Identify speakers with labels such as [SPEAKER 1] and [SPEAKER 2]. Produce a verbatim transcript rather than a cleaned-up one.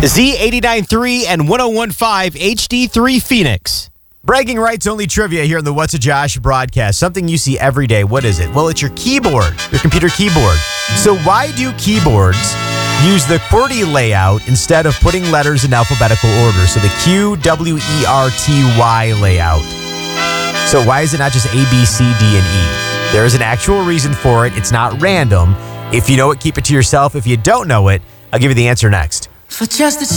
[SPEAKER 1] Z eighty-nine point three and one oh one point five H D three Phoenix. Bragging rights only trivia here on the What's a Josh broadcast. Something you see every day. What is it? Well, it's your keyboard, your computer keyboard. So why do keyboards use the QWERTY layout instead of putting letters in alphabetical order? So the Q W E R T Y layout. So why is it not just A, B, C, D, and E? There is an actual reason for it. It's not random. If you know it, keep it to yourself. If you don't know it, I'll give you the answer next.
[SPEAKER 2] For just a